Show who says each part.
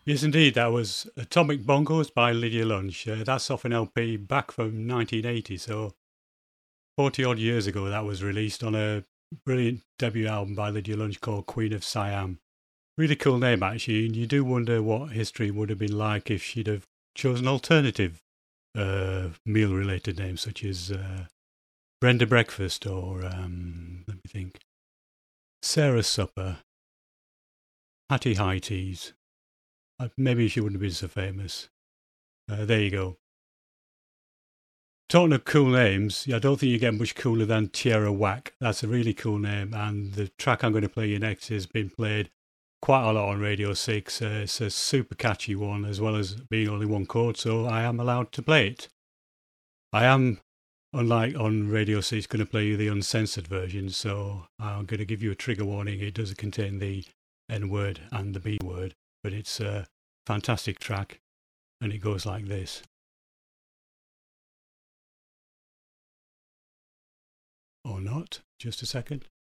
Speaker 1: Yes, indeed. That was Atomic Bongos by Lydia Lunch. That's off an LP back from 1980, so 40 odd years ago that was released on a brilliant debut album by Lydia Lunch called Queen of Siam. Really cool name, actually, and you do wonder what history would have been like if she'd have chosen alternative meal related names such as Brenda Breakfast or, let me think, Sarah's Supper, Hattie High Teas. Maybe she wouldn't have been so famous. There you go. Talking of cool names, I don't think you get much cooler than Tierra Whack. That's a really cool name, and the track I'm going to play you next has been played quite a lot on Radio 6. It's a super catchy one, as well as being only one chord, so I am allowed to play it. I am, unlike on Radio 6, going to play you the uncensored version, so I'm going to give you a trigger warning. It does contain the N word and the B word, but it's a fantastic track, and it goes like this. Or not. Just a second.